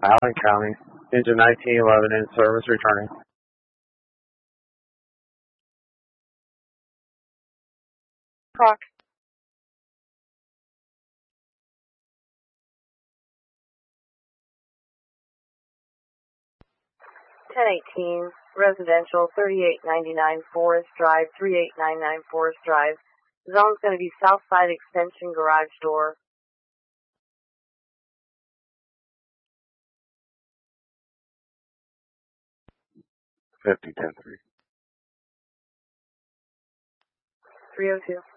Allen County, engine 1911 in service returning. Clock. 1018, residential, 3899 Forest Drive, 3899 Forest Drive. Zone's going to be south side extension garage door. Fifty 10-3. 302.